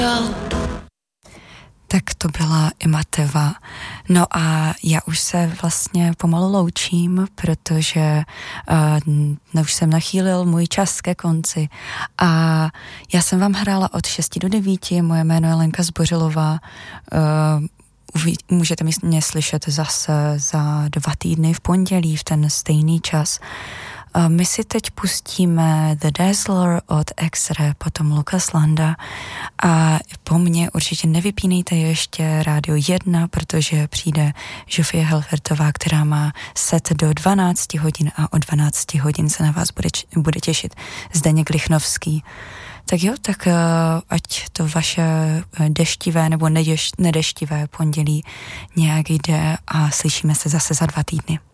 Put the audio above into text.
Tak to byla Imateva. No a já už se vlastně pomalu loučím, protože už jsem nachýlil můj čas ke konci. A já jsem vám hrála od 6 do 9, moje jméno je Lenka Zbořilová. Můžete mě slyšet zase za 2 týdny v pondělí v ten stejný čas. My si teď pustíme The Dazzler od X-Ray, potom Lukas Landa a po mně určitě nevypínejte ještě Rádio 1, protože přijde Žofie Helfertová, která má set do 12 hodin a o 12 hodin se na vás bude těšit Zdeněk Lichnovský. Tak jo, tak ať to vaše deštivé nebo nedeštivé pondělí nějak jde a slyšíme se zase za 2 týdny.